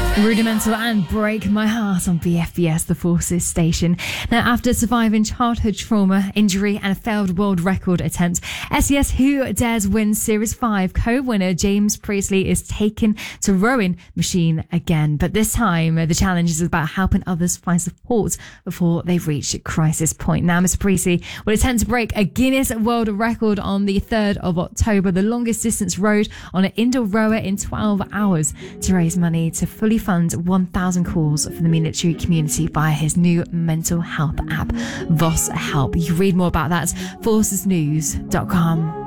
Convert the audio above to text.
Rudimental and Break My Heart on BFBS, the Forces station. Now, after surviving childhood trauma, injury and a failed world record attempt, SES Who Dares Win Series 5 co-winner James Priestley is taken to rowing machine again. But this time, the challenge is about helping others find support before they reach crisis point. Now, Mr. Priestley will attempt to break a Guinness World Record on the 3rd of October, the longest distance rowed on an indoor rower in 12 hours, to raise money to fully fund 1,000 calls for the military community via his new mental health app, Voss Help. You can read more about that at forcesnews.com.